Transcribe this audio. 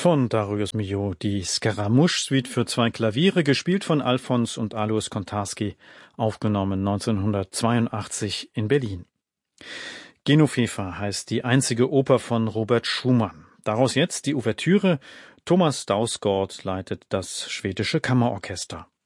Von Darius Milhaud, die Scaramouche-Suite für 2 Klaviere, gespielt von Alfons und Alois Kontarski, aufgenommen 1982 in Berlin. Genoveva heißt die einzige Oper von Robert Schumann. Daraus jetzt die Ouvertüre. Thomas Dausgaard leitet das schwedische Kammerorchester.